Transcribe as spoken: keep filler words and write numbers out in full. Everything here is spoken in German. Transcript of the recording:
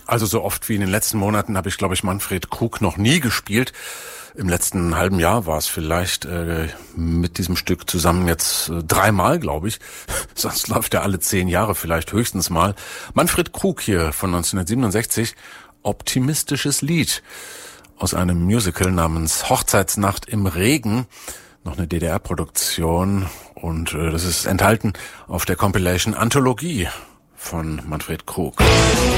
Also so oft wie in den letzten Monaten habe ich, glaube ich, Manfred Krug noch nie gespielt. Im letzten halben Jahr war es vielleicht äh, mit diesem Stück zusammen jetzt äh, dreimal, glaube ich. Sonst läuft er alle zehn Jahre vielleicht höchstens mal. Manfred Krug hier von neunzehnhundertsiebenundsechzig. Optimistisches Lied aus einem Musical namens Hochzeitsnacht im Regen. Noch eine D D R-Produktion. Und äh, das ist enthalten auf der Compilation Anthologie von Manfred Krug.